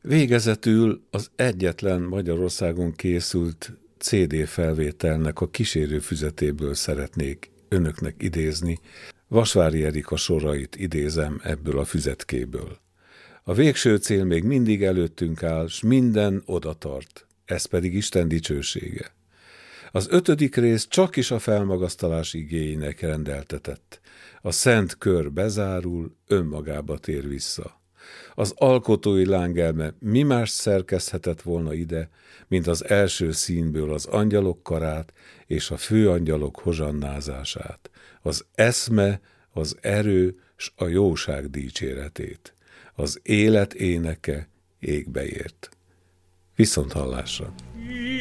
Végezetül az egyetlen Magyarországon készült CD felvételnek a kísérő füzetéből szeretnék önöknek idézni. Vasvári Erika sorait idézem ebből a füzetkéből. A végső cél még mindig előttünk áll, s minden oda tart, ez pedig Isten dicsősége. Az 5. rész csak is a felmagasztalás igéinek rendeltetett. A szent kör bezárul, önmagába tér vissza. Az alkotói lángelme mi más szerkezhetett volna ide, mint az első színből az angyalok karát és a főangyalok hozsannázását, az eszme, az erő s a jóság dicséretét, az élet éneke égbe ért. Viszonthallásra!